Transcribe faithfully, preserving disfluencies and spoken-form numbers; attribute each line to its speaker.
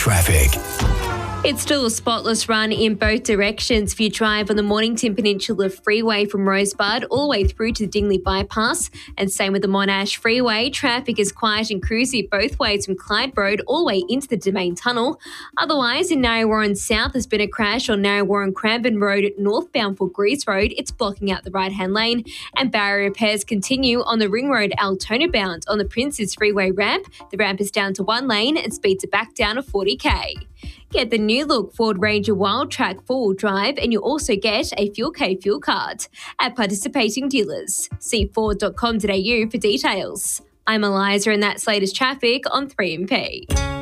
Speaker 1: traffic.
Speaker 2: It's still a spotless run in both directions if you drive on the Mornington Peninsula Freeway from Rosebud all the way through to the Dingley Bypass. And same with the Monash Freeway. Traffic is quiet and cruisy both ways from Clyde Road all the way into the Domain Tunnel. Otherwise, in Narre Warren South, there's been a crash on Narre Warren Cranbourne Road northbound for Grease Road. It's blocking out the right-hand lane. And barrier repairs continue on the Ring Road Altona bound on the Princes Freeway ramp. The ramp is down to one lane and speeds are back down to forty k. Get the new look Ford Ranger Wildtrak four-wheel drive and you'll also get a Fuel K fuel card at participating dealers. See ford dot com dot a u for details. I'm Eliza and that's latest traffic on three M P.